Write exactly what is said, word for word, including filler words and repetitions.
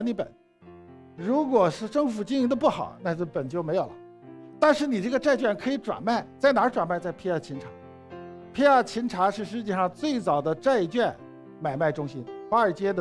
你本。如果是政府经营的不好，那这本就没有了。但是你这个债券可以转卖，在哪儿转卖？在皮亚琴察。皮亚琴察是世界上最早的债券买卖中心，华尔街的